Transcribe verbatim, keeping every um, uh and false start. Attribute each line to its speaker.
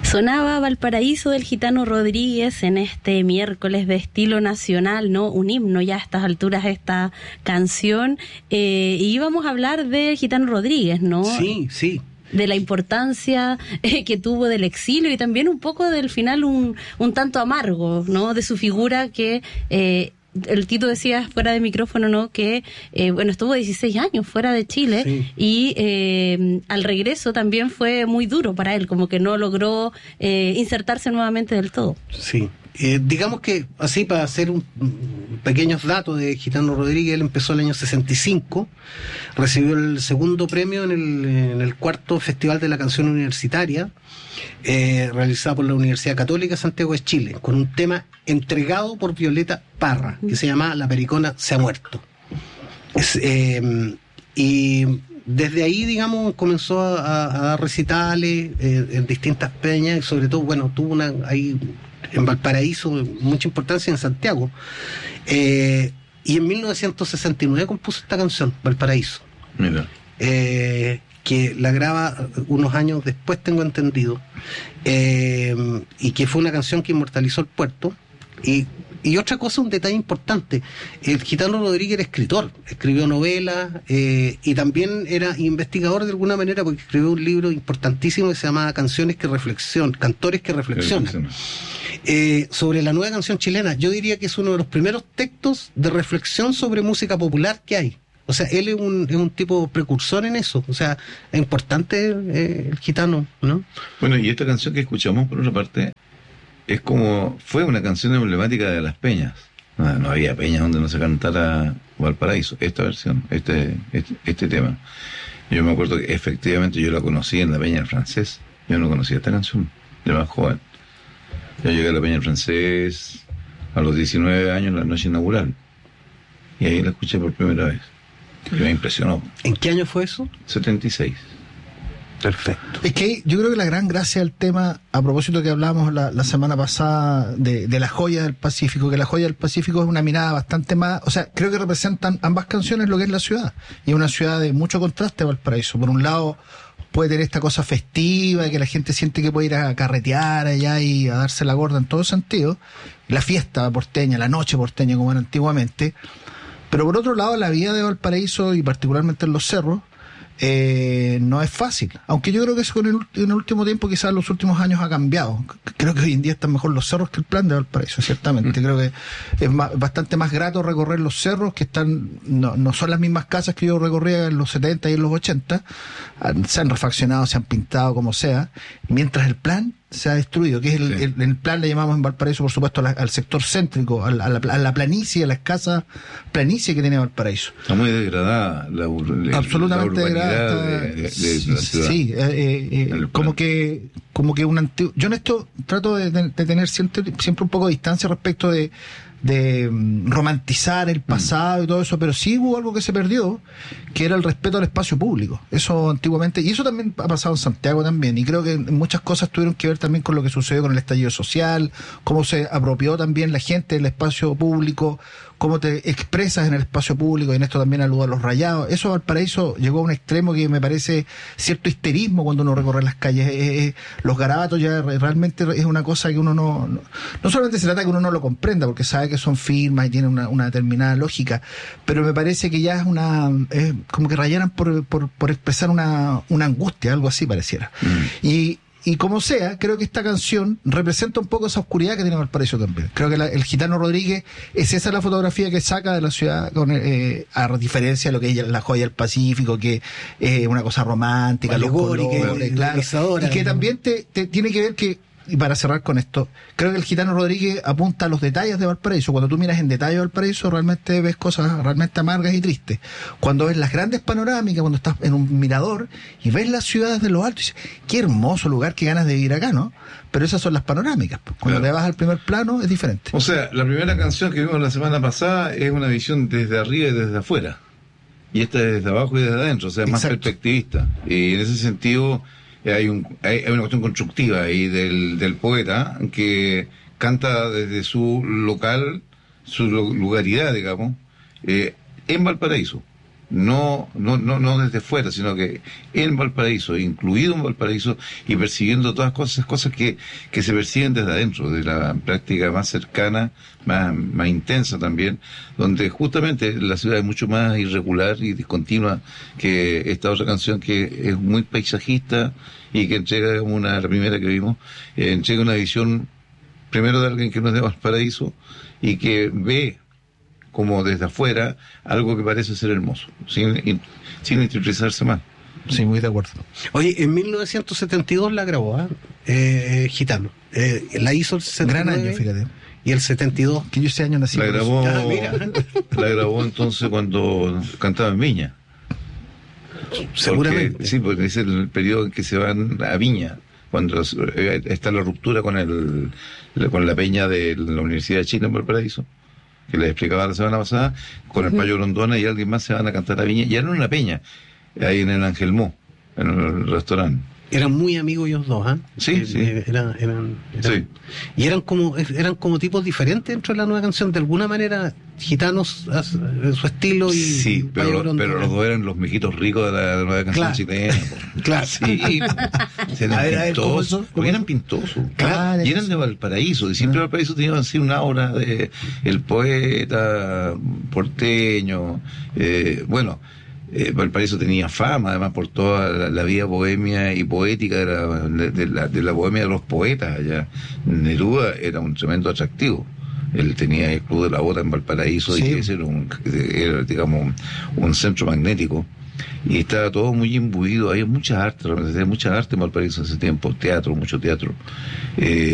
Speaker 1: Sonaba Valparaíso del Gitano Rodríguez en este miércoles de estilo nacional, ¿no? Un himno ya a estas alturas esta canción. Eh, y íbamos a hablar del Gitano Rodríguez, ¿no?
Speaker 2: Sí, sí.
Speaker 1: De la importancia eh, que tuvo del exilio y también un poco del final un, un tanto amargo, ¿no? De su figura que... Eh, el Tito decía fuera de micrófono, ¿no? Que, eh, bueno, estuvo dieciséis años fuera de Chile, sí. y eh, al regreso también fue muy duro para él, como que no logró eh, insertarse nuevamente del todo.
Speaker 2: Sí. Eh, digamos que, así para hacer un, un pequeños datos de Gitano Rodríguez, él empezó el año sesenta y cinco, recibió el segundo premio en el, en el cuarto Festival de la Canción Universitaria, eh, realizado por la Universidad Católica Santiago de Chile, con un tema entregado por Violeta Parra, que se llama La Pericona se ha muerto. Es, eh, y desde ahí, digamos, comenzó a, a dar recitales eh, en distintas peñas, y sobre todo, bueno, tuvo una ahí en Valparaíso mucha importancia, en Santiago. Eh, y en mil novecientos sesenta y nueve compuso esta canción, Valparaíso.
Speaker 3: Mira.
Speaker 2: Eh, que la graba unos años después, tengo entendido, eh, y que fue una canción que inmortalizó el puerto. Y, y otra cosa, un detalle importante, el Gitano Rodríguez era escritor, escribió novelas, eh, y también era investigador de alguna manera, porque escribió un libro importantísimo que se llamaba Canciones que reflexionan, Cantores que reflexionan, eh, sobre la nueva canción chilena. Yo diría que es uno de los primeros textos de reflexión sobre música popular que hay. O sea, él es un, es un tipo precursor en eso. O sea, es importante eh, el Gitano, ¿no?
Speaker 3: Bueno, y esta canción que escuchamos, por otra parte, es como, fue una canción emblemática de las peñas. No, no había peñas donde no se cantara Valparaíso, esta versión, este, este, este tema. Yo me acuerdo que efectivamente yo la conocí en la Peña del Francés. Yo no conocía esta canción, de más joven. Yo llegué a la Peña del Francés a los diecinueve años, en la noche inaugural. Y ahí la escuché por primera vez. Y me impresionó.
Speaker 2: ¿En qué año fue eso?
Speaker 3: setenta y seis.
Speaker 2: Perfecto.
Speaker 4: Es que yo creo que la gran gracia del tema, a propósito que hablábamos la, la semana pasada de, de la joya del Pacífico, que la joya del Pacífico es una mirada bastante más, o sea, creo que representan ambas canciones lo que es la ciudad, y es una ciudad de mucho contraste, Valparaíso. Por un lado puede tener esta cosa festiva, que la gente siente que puede ir a carretear allá y a darse la gorda en todo sentido, la fiesta porteña, la noche porteña como era antiguamente. Pero por otro lado, la vida de Valparaíso, y particularmente en los cerros, eh, no es fácil. Aunque yo creo que eso con el, en el último tiempo, quizás en los últimos años, ha cambiado. Creo que hoy en día están mejor los cerros que el plan de Valparaíso, ciertamente. Creo que es más, bastante más grato recorrer los cerros, que están no, no son las mismas casas que yo recorría en los setenta y en los ochenta. Se han refaccionado, se han pintado, como sea. Mientras el plan se ha destruido, que es el, sí. el, el plan, le llamamos en Valparaíso, por supuesto, la, al sector céntrico, a la, a, la, a la planicie, a la escasa planicie que tiene Valparaíso.
Speaker 3: Está muy degradada la, la,
Speaker 4: absolutamente
Speaker 3: la
Speaker 4: degradada
Speaker 3: de, de, de, de la ciudad.
Speaker 4: Sí, eh, eh, como que como que un antiguo... Yo en esto trato de, de, de tener siempre, siempre un poco de distancia respecto de de um, romantizar el pasado mm. y todo eso, pero sí hubo algo que se perdió, que era el respeto al espacio público. Eso antiguamente, y eso también ha pasado en Santiago también, y creo que muchas cosas tuvieron que ver también con lo que sucedió con el estallido social, cómo se apropió también la gente del espacio público, cómo te expresas en el espacio público, y en esto también aludo a los rayados. Eso Valparaíso llegó a un extremo que me parece cierto histerismo cuando uno recorre las calles. Eh, eh, los garabatos ya realmente es una cosa que uno no, no... No solamente se trata de que uno no lo comprenda, porque sabe que son firmas y tienen una, una determinada lógica, pero me parece que ya es una... Es como que rayaran por, por, por expresar una, una angustia, algo así pareciera. Mm. Y... Y como sea, creo que esta canción representa un poco esa oscuridad que tiene Valparaíso también. Creo que la, el Gitano Rodríguez, es esa la fotografía que saca de la ciudad, con, eh, a diferencia de lo que es la joya del Pacífico, que es eh, una cosa romántica, alegórica, claro, y que también te, te tiene que ver que, y para cerrar con esto, creo que el Gitano Rodríguez apunta a los detalles de Valparaíso. Cuando tú miras en detalle Valparaíso, realmente ves cosas realmente amargas y tristes. Cuando ves las grandes panorámicas, cuando estás en un mirador y ves las ciudades de lo alto, y dices, qué hermoso lugar, qué ganas de vivir acá, ¿no? Pero esas son las panorámicas. Cuando claro. te vas al primer plano, es diferente.
Speaker 3: O sea, la primera canción que vimos la semana pasada es una visión desde arriba y desde afuera. Y esta es desde abajo y desde adentro, o sea, es más perspectivista. Y en ese sentido... Hay, un, hay, hay una cuestión constructiva ahí del, del poeta que canta desde su local, su lugaridad, digamos, eh, en Valparaíso. no, no, no, no desde fuera, sino que en Valparaíso, incluido en Valparaíso, y persiguiendo todas cosas, cosas que, que se persiguen desde adentro, de la práctica más cercana, más, más intensa también, donde justamente la ciudad es mucho más irregular y discontinua que esta otra canción que es muy paisajista y que entrega una, la primera que vimos, eh, entrega una visión primero de alguien que no es de Valparaíso y que ve como desde afuera algo que parece ser hermoso, sin, sin interiorizarse más.
Speaker 4: Sí, muy de acuerdo.
Speaker 2: Oye, en mil novecientos setenta y dos la grabó, ¿eh? Eh, Gitano. Eh, la hizo el sesenta y nueve.
Speaker 4: Gran año, fíjate.
Speaker 2: Y el setenta y dos.
Speaker 4: Que yo ese año nací.
Speaker 3: La grabó,
Speaker 2: Ah, mira.
Speaker 3: la grabó entonces cuando cantaba en Viña.
Speaker 2: Seguramente.
Speaker 3: Porque, sí, porque es el periodo en que se van a Viña, cuando está la ruptura con el con la peña de la Universidad de Chile en Valparaíso, que les explicaba la semana pasada, con el Payo Grondona y alguien más se van a cantar a Viña, y era una peña, ahí en el Ángel Mo, en el restaurante.
Speaker 2: Eran muy amigos ellos dos, ¿ah? ¿eh?
Speaker 3: Sí,
Speaker 2: eh,
Speaker 3: sí.
Speaker 2: Eh, eran, eran, eran,
Speaker 3: Sí.
Speaker 2: Y eran como eran como tipos diferentes dentro de la nueva canción, de alguna manera, gitanos a su a su estilo y...
Speaker 3: Sí,
Speaker 2: Payo
Speaker 3: pero,
Speaker 2: Grondona.
Speaker 3: pero los dos eran los mijitos ricos de la nueva canción
Speaker 2: Claro.
Speaker 3: chilena. Po.
Speaker 2: Claro.
Speaker 3: Sí, eran
Speaker 4: A ver, a ver, ¿cómo
Speaker 3: pintosos,
Speaker 4: eso? ¿Cómo
Speaker 3: porque eran
Speaker 4: eso?
Speaker 3: pintosos.
Speaker 4: Claro.
Speaker 3: Y eran de Valparaíso, y siempre Valparaíso tenía así una aura de el poeta porteño, eh, bueno, eh, Valparaíso tenía fama además por toda la, la vida bohemia y poética de la, de, la, de la bohemia de los poetas allá. Neruda era un tremendo atractivo. Él tenía el Club de la Bota en Valparaíso,
Speaker 4: Sí.
Speaker 3: y ese era, un, era digamos, un, un centro magnético. Y estaba todo muy imbuido, había mucha arte, realmente, había mucha arte en Valparaíso en ese tiempo, teatro, mucho teatro. Eh,